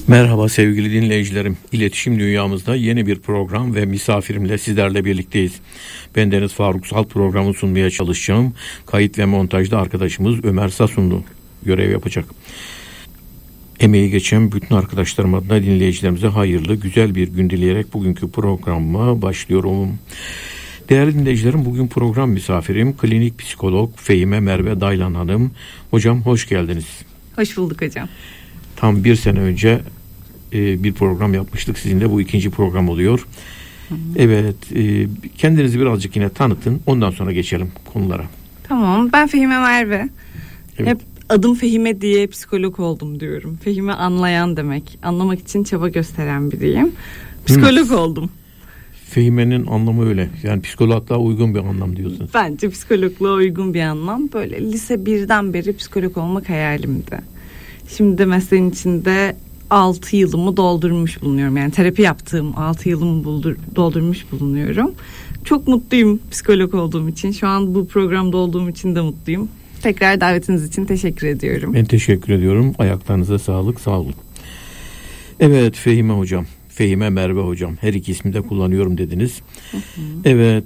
Merhaba sevgili dinleyicilerim. İletişim dünyamızda yeni bir program ve misafirimle sizlerle birlikteyiz. Ben Deniz Faruk Sal, programı sunmaya çalışacağım. Kayıt ve montajda arkadaşımız Ömer Sasunlu görev yapacak. Emeği geçen bütün arkadaşlarım adına dinleyicilerimize hayırlı, güzel bir gün dileyerek bugünkü programıma başlıyorum. Değerli dinleyicilerim, bugün program misafirim klinik psikolog Fehime Merve Daylan Hanım. Hocam hoş geldiniz. Hoş bulduk hocam. Tam bir sene önce bir program yapmıştık. Sizinle bu ikinci program oluyor. Evet, kendinizi birazcık yine tanıtın. Ondan sonra geçelim konulara. Tamam, ben Fehime Merve. Evet. Hep adım Fehime diye psikolog oldum diyorum. Fehime anlayan demek. Anlamak için çaba gösteren biriyim. Psikolog oldum. Fehime'nin anlamı öyle. Yani psikologluğa uygun bir anlam diyorsunuz. Bence psikologluğa uygun bir anlam. Böyle lise 1'den beri psikolog olmak hayalimdi. Şimdi de mesleğin içinde 6 yılımı doldurmuş bulunuyorum. Yani terapi yaptığım 6 yılımı doldurmuş bulunuyorum. Çok mutluyum psikolog olduğum için. Şu an bu programda olduğum için de mutluyum. Tekrar davetiniz için teşekkür ediyorum. Ben teşekkür ediyorum. Ayaklarınıza sağlık, sağ olun. Evet Fehime hocam, Fehime Merve hocam. Her iki ismi de kullanıyorum dediniz. Evet,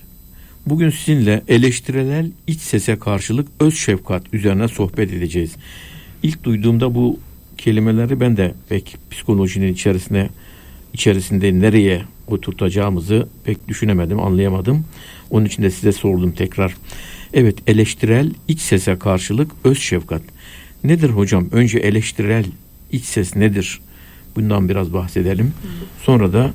bugün sizinle eleştirel iç sese karşılık öz şefkat üzerine sohbet edeceğiz. İlk duyduğumda bu kelimeleri ben de pek psikolojinin içerisinde nereye oturtacağımızı pek düşünemedim, anlayamadım. Onun için de size sordum tekrar. Evet, eleştirel iç sese karşılık öz şefkat. Nedir hocam? Önce eleştirel iç ses nedir? Bundan biraz bahsedelim. Sonra da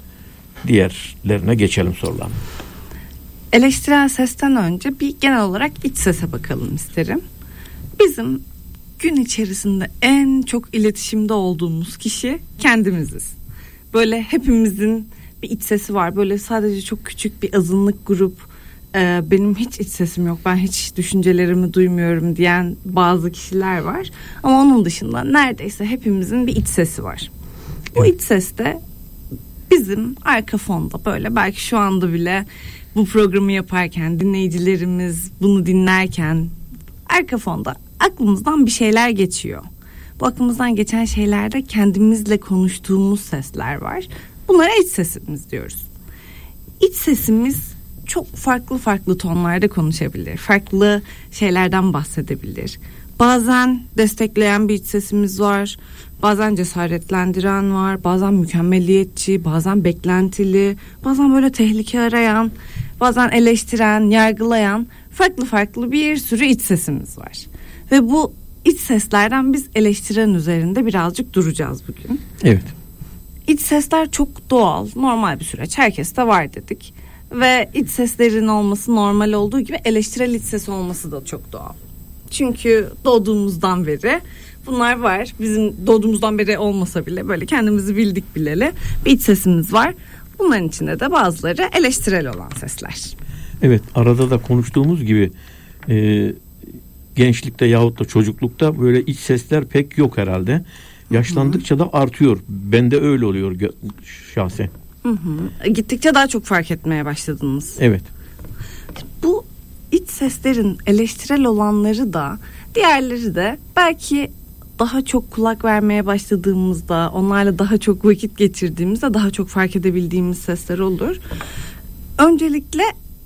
diğerlerine geçelim sorularına. Eleştirel sesten önce bir genel olarak iç sese bakalım isterim. Bizim gün içerisinde en çok iletişimde olduğumuz kişi kendimiziz. Böyle hepimizin bir iç sesi var. Böyle sadece çok küçük bir azınlık grup, benim hiç iç sesim yok, ben hiç düşüncelerimi duymuyorum diyen bazı kişiler var. Ama onun dışında neredeyse hepimizin bir iç sesi var. Bu iç ses de bizim arka fonda, böyle belki şu anda bile bu programı yaparken, dinleyicilerimiz bunu dinlerken arka fonda aklımızdan bir şeyler geçiyor. Bu aklımızdan geçen şeylerde kendimizle konuştuğumuz sesler var. Bunlara iç sesimiz diyoruz. İç sesimiz çok farklı tonlarda konuşabilir. Farklı şeylerden bahsedebilir. Bazen destekleyen bir iç sesimiz var. Bazen cesaretlendiren var. Bazen mükemmeliyetçi, bazen beklentili, bazen böyle tehlike arayan, bazen eleştiren, yargılayan farklı bir sürü iç sesimiz var. Ve bu iç seslerden biz eleştiren üzerinde birazcık duracağız bugün. Evet. İç sesler çok doğal, normal bir süreç. Herkeste var dedik. Ve iç seslerin olması normal olduğu gibi eleştirel iç ses olması da çok doğal. Çünkü doğduğumuzdan beri bunlar var. Bizim doğduğumuzdan beri olmasa bile böyle kendimizi bildik bileli bir iç sesimiz var. Bunların içinde de bazıları eleştirel olan sesler. Evet, arada da konuştuğumuz gibi gençlikte yahut da çocuklukta böyle iç sesler pek yok herhalde. Yaşlandıkça da artıyor. Bende öyle oluyor şahsen. Gittikçe daha çok fark etmeye başladınız. Evet. Bu iç seslerin eleştirel olanları da, diğerleri de belki daha çok kulak vermeye başladığımızda, onlarla daha çok vakit geçirdiğimizde daha çok fark edebildiğimiz sesler olur. Öncelikle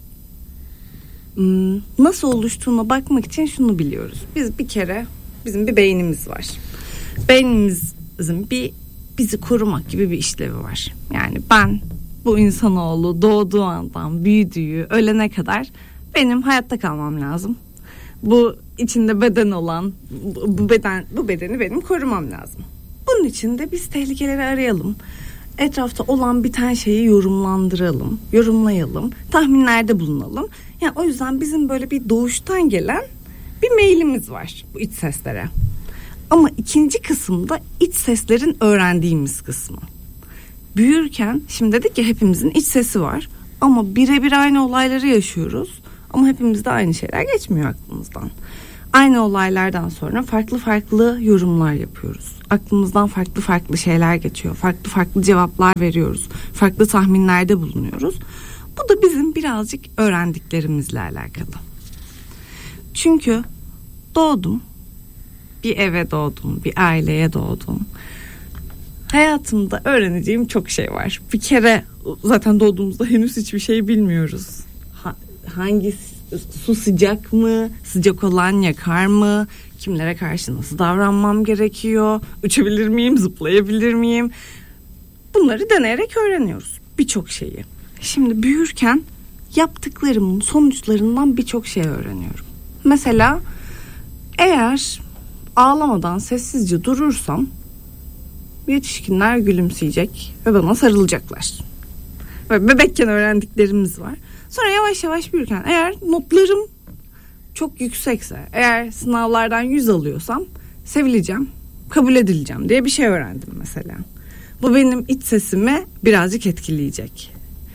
nasıl oluştuğuna bakmak için şunu biliyoruz. Bizim bir beynimiz var. Beynimizin bizi korumak gibi bir işlevi var. Yani ben, bu insanoğlu doğduğu andan büyüdüğü, ölene kadar benim hayatta kalmam lazım. Bu içinde beden olan bu bedeni benim korumam lazım. Bunun için de biz tehlikeleri arayalım. Etrafta olan biten şeyi yorumlayalım, tahminlerde bulunalım. Yani o yüzden bizim böyle bir doğuştan gelen bir meylimiz var bu iç seslere. Ama ikinci kısımda iç seslerin öğrendiğimiz kısmı. Büyürken, şimdi dedik ya, hepimizin iç sesi var. Ama birebir aynı olayları yaşıyoruz. Ama hepimizde aynı şeyler geçmiyor aklımızdan. Aynı olaylardan sonra farklı yorumlar yapıyoruz. Aklımızdan farklı şeyler geçiyor. Farklı cevaplar veriyoruz. Farklı tahminlerde bulunuyoruz. Bu da bizim birazcık öğrendiklerimizle alakalı. Çünkü doğdum. Bir eve doğdum. Bir aileye doğdum. hayatımda öğreneceğim çok şey var. Bir kere zaten doğduğumuzda henüz hiçbir şey bilmiyoruz. Hangi su sıcak mı? Sıcak olan yakar mı? Kimlere karşı nasıl davranmam gerekiyor? Uçabilir miyim? Zıplayabilir miyim? Bunları deneyerek öğreniyoruz birçok şeyi. Şimdi büyürken yaptıklarımın sonuçlarından birçok şey öğreniyorum. Mesela eğer ağlamadan sessizce durursam yetişkinler gülümseyecek ve bana sarılacaklar. Ve bebekken öğrendiklerimiz var. Sonra yavaş yavaş büyürken eğer notlarım çok yüksekse, eğer sınavlardan 100 alıyorsam sevileceğim, kabul edileceğim diye bir şey öğrendim mesela. Bu benim iç sesimi birazcık etkileyecek.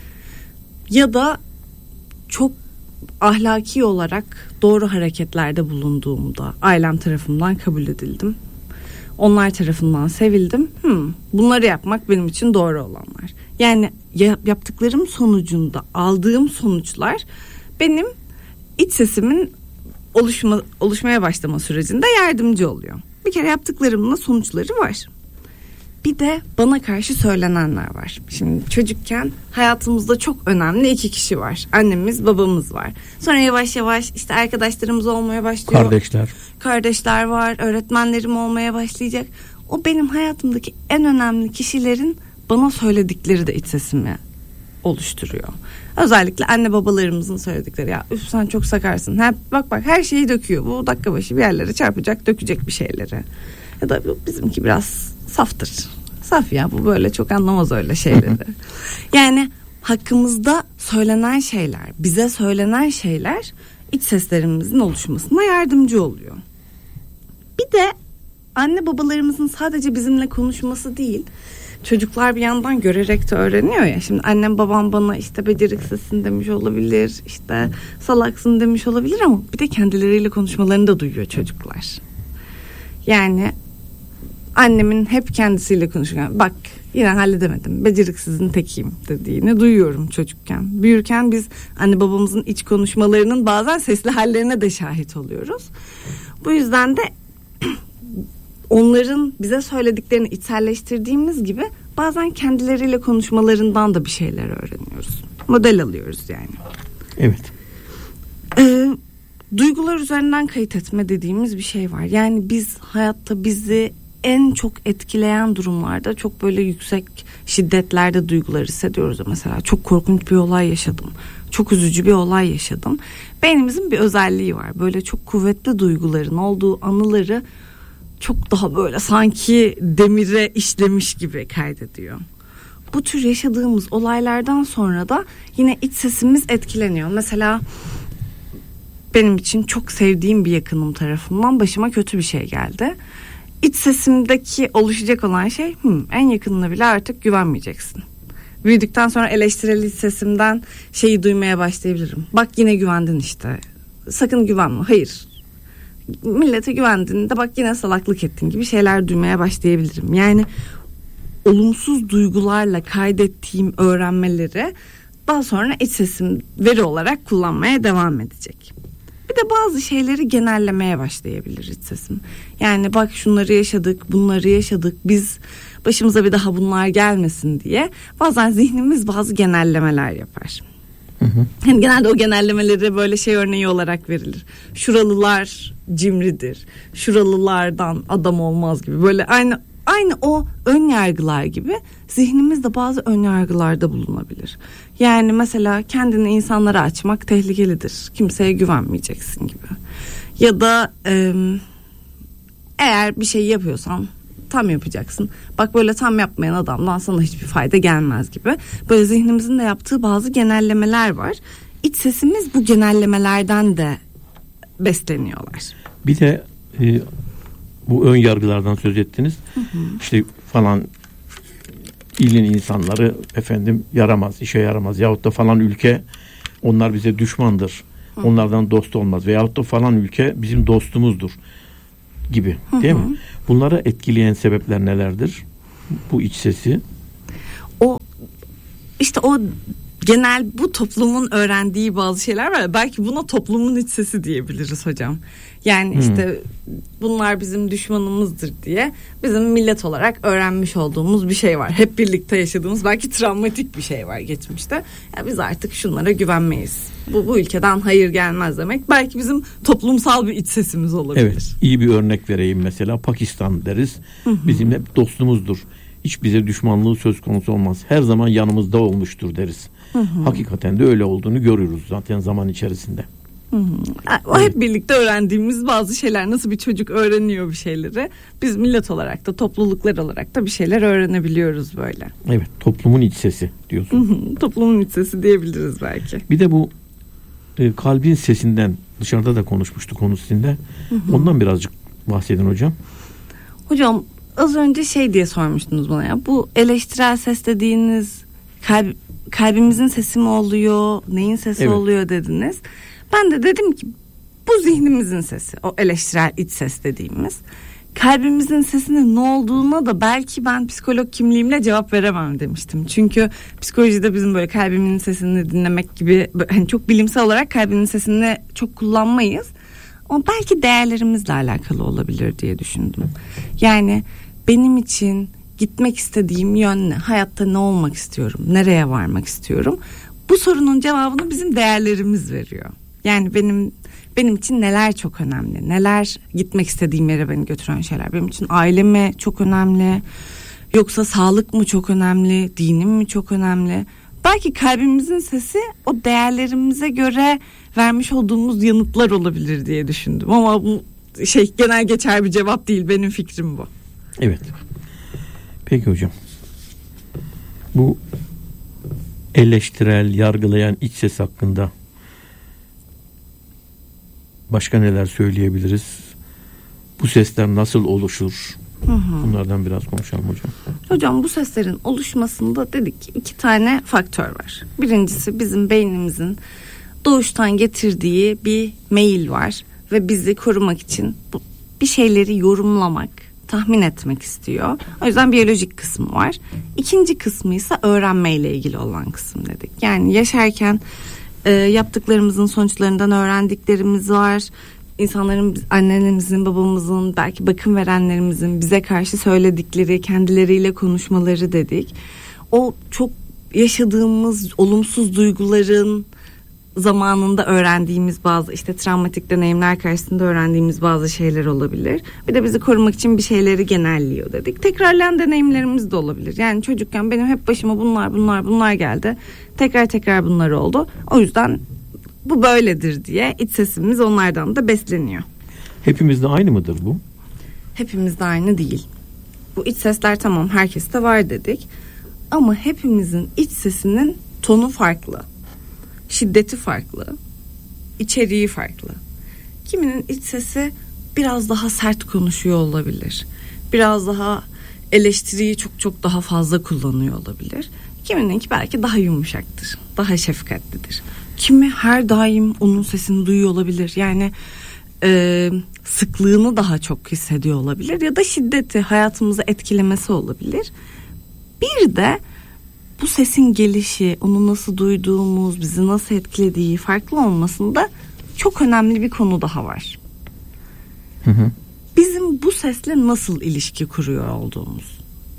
Ya da çok ahlaki olarak doğru hareketlerde bulunduğumda ailem tarafından kabul edildim. Onlar tarafından sevildim. Bunları yapmak benim için doğru olanlar. Yani yaptıklarım sonucunda aldığım sonuçlar benim iç sesimin oluşmaya başlama sürecinde yardımcı oluyor. Bir kere yaptıklarımın sonuçları var. Bir de bana karşı söylenenler var. Şimdi çocukken hayatımızda çok önemli 2 kişi var. Annemiz, babamız var. Sonra yavaş yavaş işte arkadaşlarımız olmaya başlıyor. Kardeşler var, öğretmenlerim olmaya başlayacak. O benim hayatımdaki en önemli kişilerin bana söyledikleri de iç sesimi oluşturuyor. Özellikle anne babalarımızın söyledikleri, ya üf sen çok sakarsın. Bak her şeyi döküyor. Bu dakika başı bir yerlere çarpacak, dökecek bir şeyleri. Ya da bizimki biraz saftır. Saf ya, bu böyle çok anlamaz öyle şeyleri. Yani hakkımızda söylenen şeyler, bize söylenen şeyler iç seslerimizin oluşmasına yardımcı oluyor. Bir de anne babalarımızın sadece bizimle konuşması değil, çocuklar bir yandan görerek de öğreniyor ya. Şimdi annem babam bana işte beceriksizsin demiş olabilir, işte salaksın demiş olabilir ama bir de kendileriyle konuşmalarını da duyuyor çocuklar. Yani annemin hep kendisiyle konuşurken bak yine halledemedim, beceriksizin tekiyim dediğini duyuyorum çocukken. Büyürken biz anne babamızın iç konuşmalarının bazen sesli hallerine de şahit oluyoruz. Bu yüzden de onların bize söylediklerini içselleştirdiğimiz gibi bazen kendileriyle konuşmalarından da bir şeyler öğreniyoruz. Model alıyoruz yani. Evet. Duygular üzerinden kayıt etme dediğimiz bir şey var. Yani biz hayatta bizi en çok etkileyen durumlarda çok böyle yüksek şiddetlerde duygular hissediyoruz. Mesela çok korkunç bir olay yaşadım. Çok üzücü bir olay yaşadım. Beynimizin bir özelliği var. Böyle çok kuvvetli duyguların olduğu anıları çok daha böyle sanki demire işlemiş gibi kaydediyor. Bu tür yaşadığımız olaylardan sonra da yine iç sesimiz etkileniyor. Mesela benim için çok sevdiğim bir yakınım tarafından başıma kötü bir şey geldi. İç sesimdeki oluşacak olan şey en yakınına bile artık güvenmeyeceksin. Büyüdükten sonra eleştirel iç sesimden şeyi duymaya başlayabilirim. Bak yine güvendin işte. Sakın güvenme. Hayır. Millete güvendiğinde bak yine salaklık ettin gibi şeyler duymaya başlayabilirim. Yani olumsuz duygularla kaydettiğim öğrenmeleri daha sonra iç sesim veri olarak kullanmaya devam edecek. Bir de bazı şeyleri genellemeye başlayabilir iç sesim. Yani bak şunları yaşadık, bunları yaşadık. Biz başımıza bir daha bunlar gelmesin diye bazen zihnimiz bazı genellemeler yapar. Yani genelde o genellemeleri böyle şey örneği olarak verilir. Şuralılar cimridir. Şuralılardan adam olmaz gibi. Böyle aynı o ön yargılar gibi zihnimizde bazı ön yargılarda bulunabilir. Yani mesela kendini insanlara açmak tehlikelidir. Kimseye güvenmeyeceksin gibi. Ya da eğer bir şey yapıyorsan tam yapacaksın. Bak böyle tam yapmayan adamdan sana hiçbir fayda gelmez gibi. Böyle zihnimizin de yaptığı bazı genellemeler var. İç sesimiz bu genellemelerden de besleniyorlar. Bir de bu ön yargılardan söz ettiniz. İşte falan ilin insanları yaramaz, işe yaramaz. Yahut da falan ülke onlar bize düşmandır. Onlardan dost olmaz. Veyahut da falan ülke bizim dostumuzdur gibi, değil mi? Bunları etkileyen sebepler nelerdir? Bu iç sesi. O genel bu toplumun öğrendiği bazı şeyler var. Belki buna toplumun iç sesi diyebiliriz hocam. Yani işte bunlar bizim düşmanımızdır diye bizim millet olarak öğrenmiş olduğumuz bir şey var. Hep birlikte yaşadığımız belki travmatik bir şey var geçmişte. Yani biz artık şunlara güvenmeyiz. Bu ülkeden hayır gelmez demek. Belki bizim toplumsal bir iç sesimiz olabilir. Evet, iyi bir örnek vereyim mesela. Pakistan deriz. Bizim hep dostumuzdur. Hiç bize düşmanlığı söz konusu olmaz. Her zaman yanımızda olmuştur deriz. Hakikaten de öyle olduğunu görüyoruz zaten zaman içerisinde. O hep birlikte öğrendiğimiz bazı şeyler. Nasıl bir çocuk öğreniyor bir şeyleri, biz millet olarak da topluluklar olarak da bir şeyler öğrenebiliyoruz böyle. Evet, toplumun iç sesi diyorsun. Toplumun iç sesi diyebiliriz belki. Bir de bu kalbin sesinden dışarıda da konuşmuştuk konu sizinle. Ondan birazcık bahsedin hocam. Hocam az önce şey diye sormuştunuz bana ya. Bu eleştirel ses dediğiniz kalbimizin sesi mi oluyor? Neyin sesi oluyor dediniz. Ben de dedim ki bu zihnimizin sesi. O eleştirel iç ses dediğimiz. Kalbimizin sesinin ne olduğuna da belki ben psikolog kimliğimle cevap veremem demiştim. Çünkü psikolojide bizim böyle kalbimin sesini dinlemek gibi hani çok bilimsel olarak kalbinin sesini çok kullanmayız. Ama belki değerlerimizle alakalı olabilir diye düşündüm. Yani benim için gitmek istediğim yön ne? Hayatta ne olmak istiyorum? Nereye varmak istiyorum? Bu sorunun cevabını bizim değerlerimiz veriyor. Yani benim için neler çok önemli? Neler gitmek istediğim yere beni götüren şeyler? Benim için aile mi çok önemli? Yoksa sağlık mı çok önemli? Dinim mi çok önemli? Belki kalbimizin sesi o değerlerimize göre vermiş olduğumuz yanıtlar olabilir diye düşündüm. Ama bu genel geçer bir cevap değil. Benim fikrim bu. Evet. Peki hocam. Bu eleştirel, yargılayan iç ses hakkında başka neler söyleyebiliriz? Bu sesler nasıl oluşur? Bunlardan biraz konuşalım hocam. Hocam bu seslerin oluşmasında dedik ki 2 tane faktör var. Birincisi bizim beynimizin doğuştan getirdiği bir meyil var ve bizi korumak için bir şeyleri yorumlamak, tahmin etmek istiyor. O yüzden biyolojik kısmı var. İkinci kısmı ise öğrenmeyle ilgili olan kısım dedik. Yani yaşarken yaptıklarımızın sonuçlarından öğrendiklerimiz var. İnsanların, annelerimizin, babamızın, belki bakım verenlerimizin bize karşı söyledikleri, kendileriyle konuşmaları dedik. O çok yaşadığımız olumsuz duyguların zamanında öğrendiğimiz bazı travmatik deneyimler karşısında öğrendiğimiz bazı şeyler olabilir. Bir de bizi korumak için bir şeyleri genelliyor dedik. Tekrarlayan deneyimlerimiz de olabilir. Yani çocukken benim hep başıma bunlar geldi. Tekrar bunlar oldu. O yüzden bu böyledir diye iç sesimiz onlardan da besleniyor. Hepimizde aynı mıdır bu? Hepimizde aynı değil. Bu iç sesler tamam herkeste var dedik. Ama hepimizin iç sesinin tonu farklı. Şiddeti farklı. İçeriği farklı. Kiminin iç sesi biraz daha sert konuşuyor olabilir. Biraz daha eleştiriyi çok daha fazla kullanıyor olabilir. Kimininki belki daha yumuşaktır. Daha şefkatlidir. Kimi her daim onun sesini duyuyor olabilir. Yani sıklığını daha çok hissediyor olabilir. Ya da şiddeti hayatımızı etkilemesi olabilir. Bir de bu sesin gelişi, onu nasıl duyduğumuz, bizi nasıl etkilediği farklı olmasında çok önemli bir konu daha var. Bizim bu sesle nasıl ilişki kuruyor olduğumuz.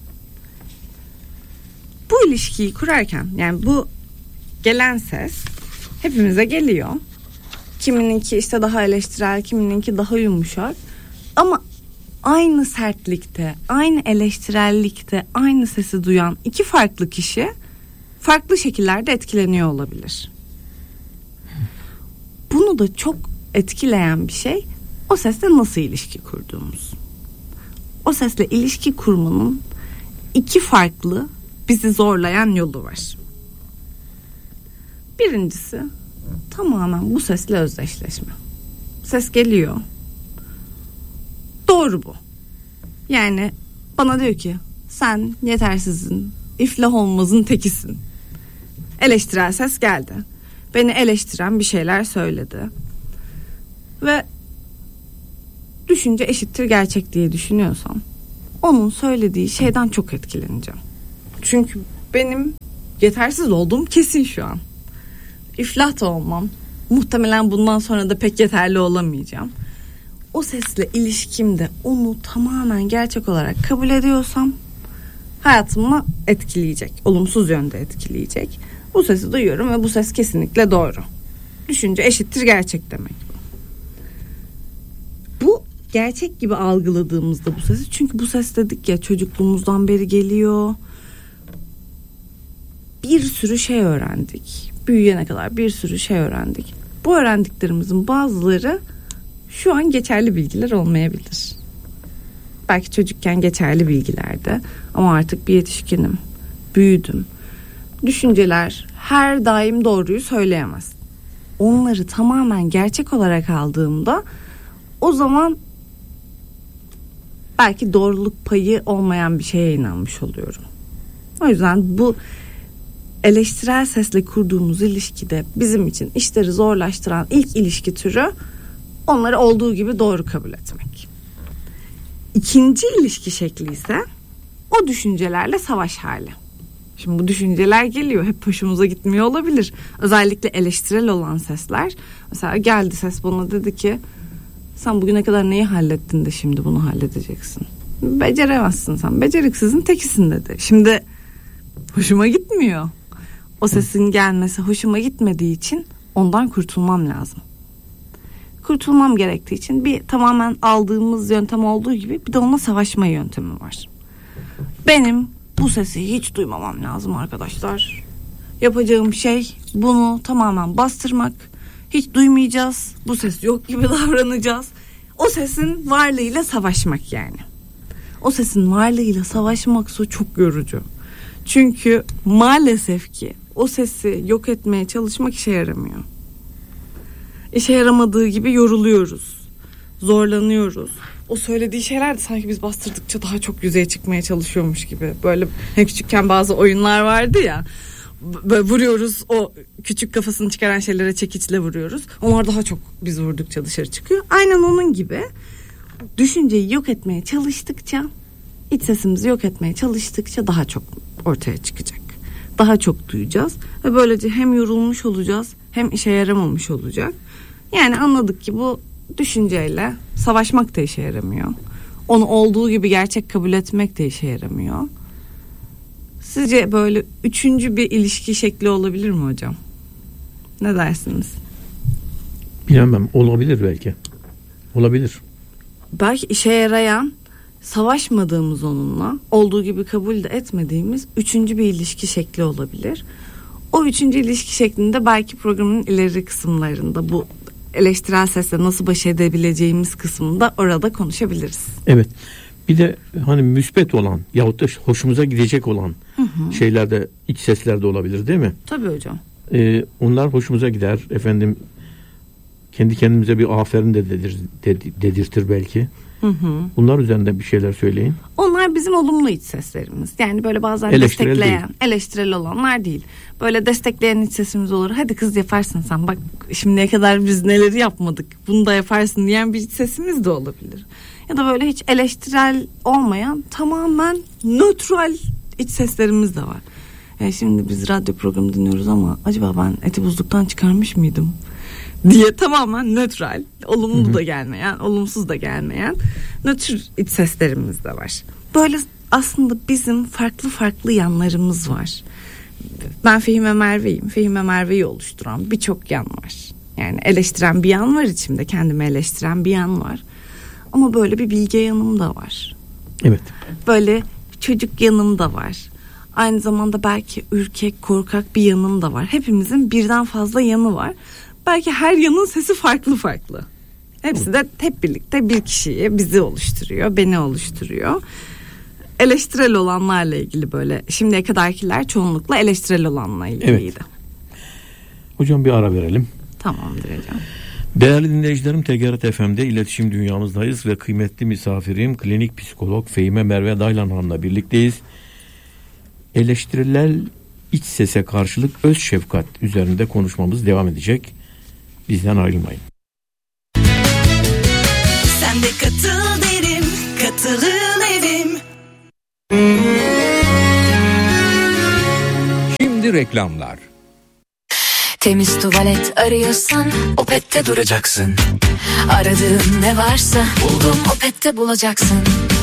Bu ilişkiyi kurarken yani bu gelen ses hepimize geliyor. Kimininki daha eleştirel, kimininki daha yumuşak. Ama aynı sertlikte, aynı eleştirellikte, aynı sesi duyan 2 farklı kişi farklı şekillerde etkileniyor olabilir. Bunu da çok etkileyen bir şey o sesle nasıl ilişki kurduğumuz. O sesle ilişki kurmanın 2 farklı bizi zorlayan yolu var. Birincisi tamamen bu sesle özdeşleşme. Ses geliyor. Doğru bu. Yani bana diyor ki sen yetersizsin, iflah olmazın tekisin. Eleştirel ses geldi. Beni eleştiren bir şeyler söyledi. Ve düşünce eşittir gerçek diye düşünüyorsam onun söylediği şeyden çok etkileneceğim. Çünkü benim yetersiz olduğum kesin şu an. İflah da olmam. Muhtemelen bundan sonra da pek yeterli olamayacağım. O sesle ilişkimde onu tamamen gerçek olarak kabul ediyorsam hayatımı etkileyecek. Olumsuz yönde etkileyecek. Bu sesi duyuyorum ve bu ses kesinlikle doğru. Düşünce eşittir gerçek demek bu. Bu gerçek gibi algıladığımızda bu sesi, çünkü bu ses dedik ya çocukluğumuzdan beri geliyor. Bir sürü şey öğrendik. Büyüyene kadar bir sürü şey öğrendik. Bu öğrendiklerimizin bazıları şu an geçerli bilgiler olmayabilir. Belki çocukken geçerli bilgilerdi ama artık bir yetişkinim, büyüdüm. Düşünceler her daim doğruyu söyleyemez. Onları tamamen gerçek olarak aldığımda o zaman belki doğruluk payı olmayan bir şeye inanmış oluyorum. O yüzden bu eleştirel sesle kurduğumuz ilişkide bizim için işleri zorlaştıran ilk ilişki türü onları olduğu gibi doğru kabul etmek. İkinci ilişki şekli ise o düşüncelerle savaş hali. Şimdi bu düşünceler geliyor, hep hoşumuza gitmiyor olabilir. Özellikle eleştirel olan sesler. Mesela geldi ses bana, dedi ki sen bugüne kadar neyi hallettin de şimdi bunu halledeceksin. Beceremezsin sen, beceriksizin tekisin dedi. Şimdi hoşuma gitmiyor. O sesin gelmesi hoşuma gitmediği için ondan kurtulmam lazım. Kurtulmam gerektiği için bir tamamen aldığımız yöntem olduğu gibi bir de onunla savaşma yöntemi var. Benim bu sesi hiç duymamam lazım arkadaşlar. Yapacağım şey bunu tamamen bastırmak. Hiç duymayacağız. Bu ses yok gibi davranacağız. O sesin varlığıyla savaşmak yani. O sesin varlığıyla savaşmaksa çok yorucu. Çünkü maalesef ki o sesi yok etmeye çalışmak işe yaramıyor. İşe yaramadığı gibi yoruluyoruz. Zorlanıyoruz. O söylediği şeyler de sanki biz bastırdıkça daha çok yüzeye çıkmaya çalışıyormuş gibi. Böyle küçükken bazı oyunlar vardı ya. Böyle vuruyoruz, o küçük kafasını çıkaran şeylere çekiçle vuruyoruz. Onlar daha çok biz vurdukça dışarı çıkıyor. Aynen onun gibi düşünceyi yok etmeye çalıştıkça, iç sesimizi yok etmeye çalıştıkça daha çok ortaya çıkacak. Daha çok duyacağız ve böylece hem yorulmuş olacağız hem işe yaramamış olacak. Yani anladık ki bu düşünceyle savaşmak da işe yaramıyor. Onu olduğu gibi gerçek kabul etmek de işe yaramıyor. Sizce böyle üçüncü bir ilişki şekli olabilir mi hocam? Ne dersiniz? Bilemem, olabilir belki. Olabilir. Belki işe yarayan, savaşmadığımız onunla, olduğu gibi kabul de etmediğimiz üçüncü bir ilişki şekli olabilir. O üçüncü ilişki şeklinde belki programın ileri kısımlarında bu eleştirel sesle nasıl baş edebileceğimiz kısmında orada konuşabiliriz. Evet. Bir de hani müspet olan yahut da hoşumuza gidecek olan şeyler de, iç sesler de olabilir değil mi? Tabii hocam. Onlar hoşumuza gider. Efendim kendi kendimize bir aferin de dedirtir belki. Bunlar üzerinde bir şeyler söyleyin. Onlar bizim olumlu iç seslerimiz. Yani böyle bazen eleştirel destekleyen, değil. Eleştirel olanlar değil. Böyle destekleyen iç sesimiz olur. Hadi kız yaparsın sen. Bak şimdiye kadar biz neleri yapmadık. Bunu da yaparsın diyen bir iç sesimiz de olabilir. Ya da böyle hiç eleştirel olmayan tamamen nötral iç seslerimiz de var. Yani şimdi biz radyo programı dinliyoruz ama acaba ben eti buzluktan çıkarmış mıydım diye tamamen nötral, olumlu da gelmeyen, olumsuz da gelmeyen nötr iç seslerimiz de var. Böyle aslında bizim farklı farklı yanlarımız var. Ben Fehime Merve'yim. Fehime Merve'yi oluşturan birçok yan var. Yani eleştiren bir yan var içimde, kendimi eleştiren bir yan var. Ama böyle bir bilge yanım da var. Evet. Böyle çocuk yanım da var. Aynı zamanda belki ürkek, korkak bir yanım da var. Hepimizin birden fazla yanı var. Belki her yanın sesi farklı farklı. Hepsi de hep birlikte bir kişiyi, bizi oluşturuyor, beni oluşturuyor. Eleştirel olanlarla ilgili böyle. Şimdiye kadarkiler çoğunlukla eleştirel olanla ilgiliydi. Evet. Hocam bir ara verelim. Tamamdır hocam. Değerli dinleyicilerim, TGRT FM'de iletişim dünyamızdayız ve kıymetli misafirim klinik psikolog Fehime Merve Daylan Hanım'la birlikteyiz. Eleştiriler iç sese karşılık öz şefkat üzerinde konuşmamız devam edecek. Bizden ayrılmayın. Sen de katıl derim, katılın evim. Şimdi reklamlar. Temiz tuvalet arıyorsan Opet'te duracaksın. Aradığın ne varsa buldum Opet'te bulacaksın.